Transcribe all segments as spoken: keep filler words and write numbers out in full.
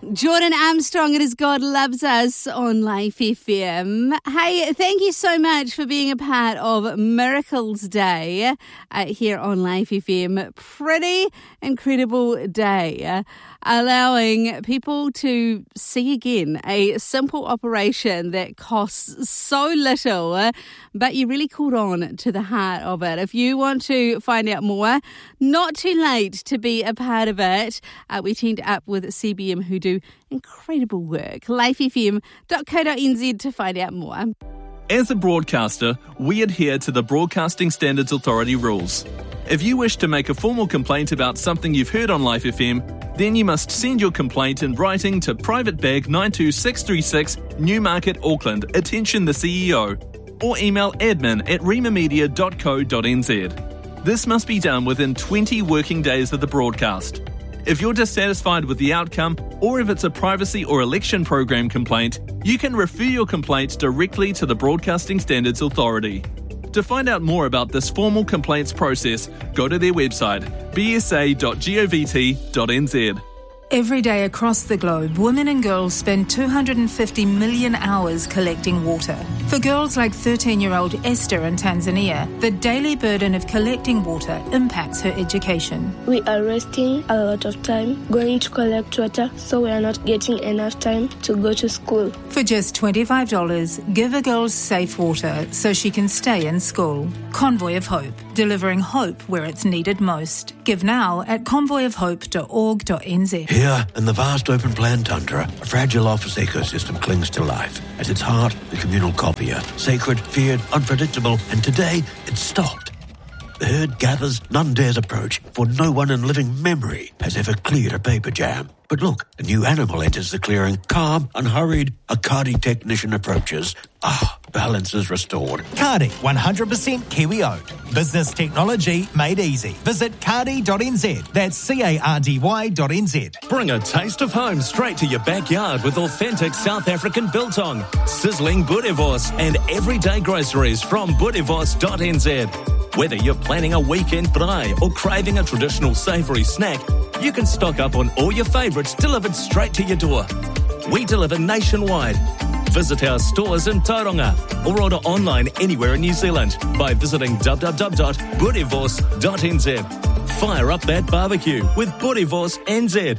Jordan Armstrong, it is God Loves Us on Life F M. Hey, thank you so much for being a part of Miracles Day uh, here on Life F M. Pretty incredible day, uh, allowing people to see again a simple operation that costs so little, uh, but you really caught on to the heart of it. If you want to find out more, not too late to be a part of it. Uh, we teamed up with C B M who do incredible work. life f m dot co dot n z to find out more. As a broadcaster, we adhere to the Broadcasting Standards Authority rules. If you wish to make a formal complaint about something you've heard on Life F M, then you must send your complaint in writing to Private Bag nine two six three six, Newmarket, Auckland, attention the C E O, or email admin at rimamedia dot co dot n z. This must be done within twenty working days of the broadcast. If you're dissatisfied with the outcome, or if it's a privacy or election program complaint, you can refer your complaint directly to the Broadcasting Standards Authority. To find out more about this formal complaints process, go to their website, b s a dot govt dot n z. Every day across the globe, women and girls spend two hundred fifty million hours collecting water. For girls like thirteen-year-old Esther in Tanzania, the daily burden of collecting water impacts her education. We are wasting a lot of time going to collect water, so we are not getting enough time to go to school. For just twenty-five dollars, give a girl safe water so she can stay in school. Convoy of Hope, delivering hope where it's needed most. Give now at convoy of hope dot org dot n z. Here, in the vast open plan tundra, a fragile office ecosystem clings to life. At its heart, the communal copier. Sacred, feared, unpredictable, and today, it's stopped. The herd gathers, none dares approach, for no one in living memory has ever cleared a paper jam. But look, a new animal enters the clearing, calm, unhurried. A Kādi technician approaches. Ah, balance is restored. Kādi, one hundred percent Kiwi-owned. Business technology made easy. Visit kādi dot n z. That's C A R D Y dot N Z. Bring a taste of home straight to your backyard with authentic South African biltong, sizzling boerewors, and everyday groceries from boerewors dot n z. Whether you're planning a weekend braai or craving a traditional savoury snack, you can stock up on all your favourites delivered straight to your door. We deliver nationwide. Visit our stores in Tauranga or order online anywhere in New Zealand by visiting w w w dot boerewors dot n z. Fire up that barbecue with Boerewors N Z.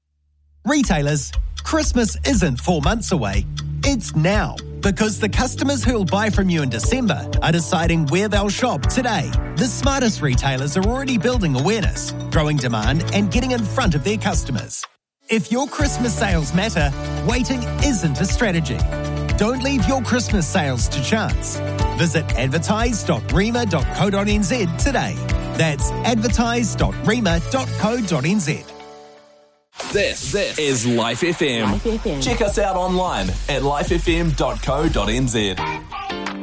Retailers, Christmas isn't four months away. It's now. Because the customers who'll buy from you in December are deciding where they'll shop today. The smartest retailers are already building awareness, growing demand, and getting in front of their customers. If your Christmas sales matter, waiting isn't a strategy. Don't leave your Christmas sales to chance. Visit advertise dot rima dot co dot n z today. That's advertise dot rima dot co dot n z. This, this is Life F M. Life F M. Check us out online at life f m dot co dot n z.